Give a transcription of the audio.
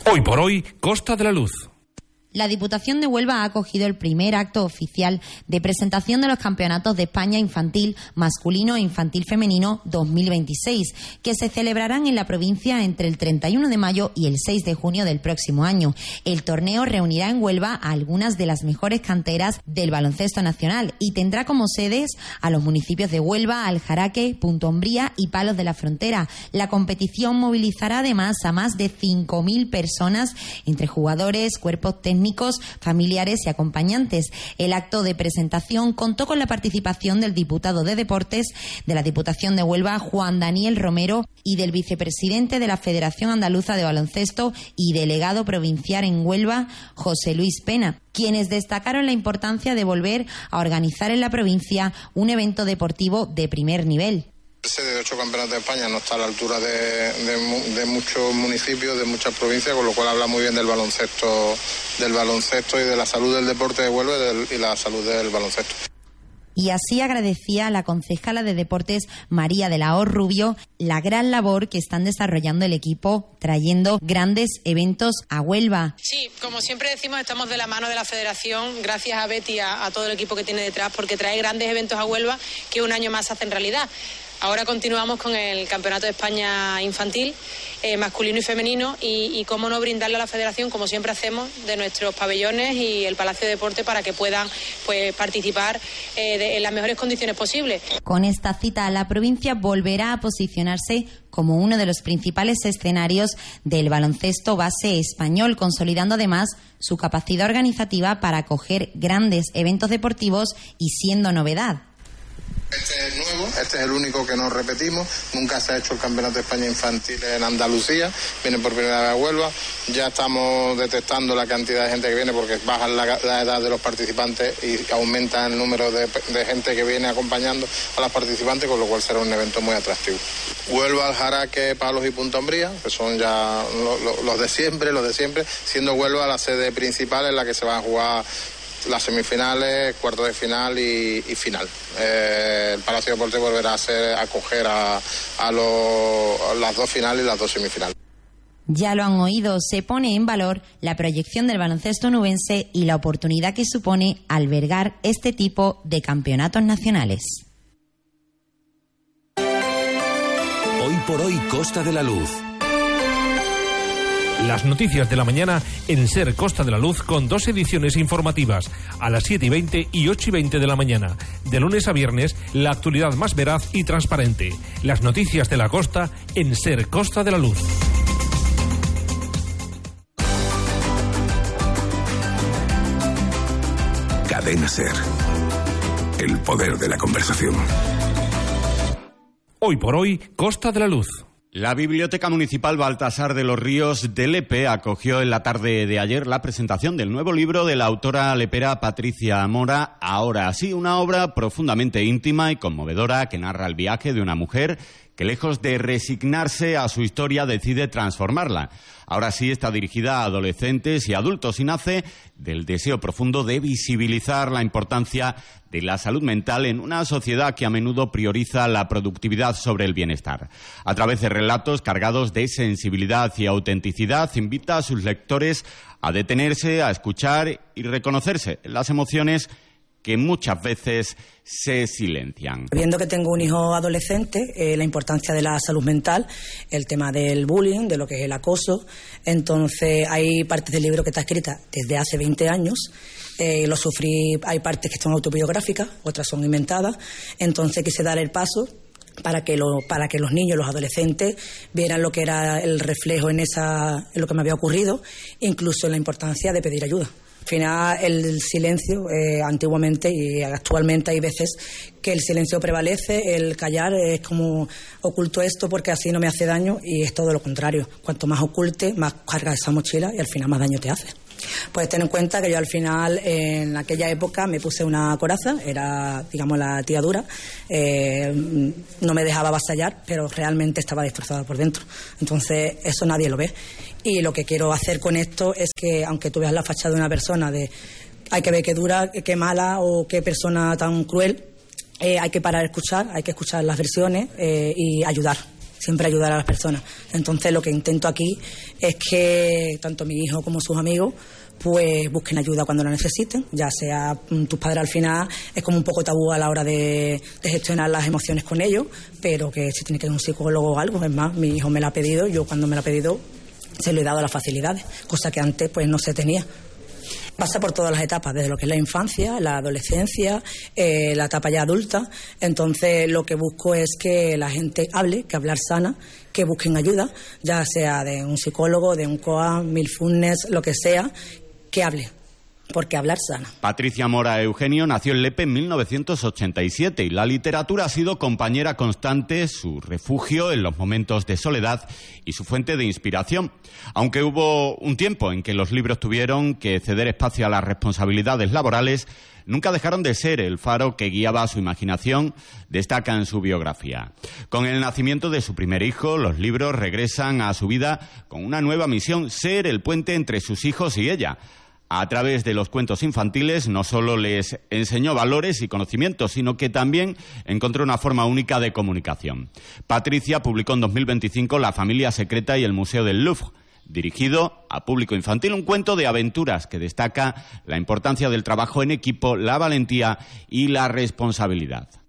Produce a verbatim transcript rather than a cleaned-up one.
Hoy por hoy, Costa de la Luz. La Diputación de Huelva ha acogido el primer acto oficial de presentación de los Campeonatos de España Infantil Masculino e Infantil Femenino dos mil veintiséis, que se celebrarán en la provincia entre el treinta y uno de mayo y el seis de junio del próximo año. El torneo reunirá en Huelva a algunas de las mejores canteras del baloncesto nacional y tendrá como sedes a los municipios de Huelva, Aljaraque, Punta Umbría y Palos de la Frontera. La competición movilizará además a más de cinco mil personas entre jugadores, cuerpos técnicos, familiares y acompañantes. El acto de presentación contó con la participación del diputado de Deportes de la Diputación de Huelva, Juan Daniel Romero, y del vicepresidente de la Federación Andaluza de Baloncesto y delegado provincial en Huelva, José Luis Pena, quienes destacaron la importancia de volver a organizar en la provincia un evento deportivo de primer nivel. De ocho campeonatos de España no está a la altura de, de, de muchos municipios, de muchas provincias, con lo cual habla muy bien del baloncesto, del baloncesto y de la salud del deporte de Huelva y, del, y la salud del baloncesto. Y así agradecía a la concejala de Deportes, María de la Hoz Rubio, la gran labor que están desarrollando el equipo, trayendo grandes eventos a Huelva. Sí, como siempre decimos, estamos de la mano de la Federación, gracias a Betty y a, a todo el equipo que tiene detrás, porque trae grandes eventos a Huelva que un año más hacen realidad. Ahora continuamos con el Campeonato de España Infantil, eh, masculino y femenino, y, y cómo no brindarle a la Federación, como siempre hacemos, de nuestros pabellones y el Palacio de Deporte para que puedan pues participar eh, de, en las mejores condiciones posibles. Con esta cita, la provincia volverá a posicionarse como uno de los principales escenarios del baloncesto base español, consolidando además su capacidad organizativa para acoger grandes eventos deportivos y siendo novedad. Este es nuevo, este es el único que no repetimos, nunca se ha hecho el Campeonato de España Infantil en Andalucía, viene por primera vez a Huelva, ya estamos detectando la cantidad de gente que viene porque baja la, la edad de los participantes y aumenta el número de, de gente que viene acompañando a los participantes, con lo cual será un evento muy atractivo. Huelva, Aljaraque, Palos y Punta Umbría, que son ya los, los, los de siempre, los de siempre, siendo Huelva la sede principal en la que se van a jugar las semifinales, cuartos de final y, y final. Eh, el Palacio de Deportes volverá a ser acoger a, a, lo, a las dos finales y las dos semifinales. Ya lo han oído, se pone en valor la proyección del baloncesto onubense y la oportunidad que supone albergar este tipo de campeonatos nacionales. Hoy por hoy, Costa de la Luz. Las noticias de la mañana en SER Costa de la Luz, con dos ediciones informativas, a las siete y veinte y ocho y veinte de la mañana. De lunes a viernes, la actualidad más veraz y transparente. Las noticias de la costa en SER Costa de la Luz. Cadena SER. El poder de la conversación. Hoy por hoy, Costa de la Luz. La Biblioteca Municipal Baltasar de los Ríos de Lepe acogió en la tarde de ayer la presentación del nuevo libro de la autora lepera Patricia Mora, Ahora sí, una obra profundamente íntima y conmovedora que narra el viaje de una mujer que, lejos de resignarse a su historia, decide transformarla. Ahora sí está dirigida a adolescentes y adultos y nace del deseo profundo de visibilizar la importancia de la salud mental en una sociedad que a menudo prioriza la productividad sobre el bienestar. A través de relatos cargados de sensibilidad y autenticidad, invita a sus lectores a detenerse, a escuchar y reconocerse en las emociones que muchas veces se silencian. Viendo que tengo un hijo adolescente, eh, la importancia de la salud mental, el tema del bullying, de lo que es el acoso, entonces hay partes del libro que está escrita desde hace veinte años, eh, lo sufrí, hay partes que son autobiográficas, otras son inventadas, entonces quise dar el paso para que, lo, para que los niños, los adolescentes, vieran lo que era el reflejo en, esa, en lo que me había ocurrido, incluso en la importancia de pedir ayuda. Al final, el silencio, eh, antiguamente y actualmente hay veces que el silencio prevalece, el callar es como oculto esto porque así no me hace daño, y es todo lo contrario. Cuanto más oculte, más carga esa mochila y al final más daño te hace. Pues ten en cuenta que yo al final, en aquella época, me puse una coraza, era, digamos, la tía dura, eh, no me dejaba avasallar, pero realmente estaba destrozada por dentro. Entonces, eso nadie lo ve. Y lo que quiero hacer con esto es que, aunque tú veas la fachada de una persona de hay que ver qué dura, qué mala o qué persona tan cruel, eh, hay que parar a escuchar, hay que escuchar las versiones eh, y ayudar. siempre ayudar a las personas. Entonces lo que intento aquí es que tanto mi hijo como sus amigos pues busquen ayuda cuando la necesiten, ya sea tus padres. Al final es como un poco tabú a la hora de, de gestionar las emociones con ellos, pero que si tiene que ir a un psicólogo o algo, es más, mi hijo me lo ha pedido, yo cuando me lo ha pedido se lo he dado las facilidades, cosa que antes pues no se tenía. Pasa por todas las etapas, desde lo que es la infancia, la adolescencia, eh, la etapa ya adulta. Entonces lo que busco es que la gente hable, que hablar sana, que busquen ayuda, ya sea de un psicólogo, de un coach, mindfulness, lo que sea, que hable, porque hablar sana. Patricia Mora Eugenio nació en Lepe en mil novecientos ochenta y siete y la literatura ha sido compañera constante, su refugio en los momentos de soledad y su fuente de inspiración. Aunque hubo un tiempo en que los libros tuvieron que ceder espacio a las responsabilidades laborales, nunca dejaron de ser el faro que guiaba su imaginación, destaca en su biografía. Con el nacimiento de su primer hijo, los libros regresan a su vida con una nueva misión: ser el puente entre sus hijos y ella. A través de los cuentos infantiles no solo les enseñó valores y conocimientos, sino que también encontró una forma única de comunicación. Patricia publicó en dos mil veinticinco La familia secreta y el Museo del Louvre, dirigido a público infantil, un cuento de aventuras que destaca la importancia del trabajo en equipo, la valentía y la responsabilidad.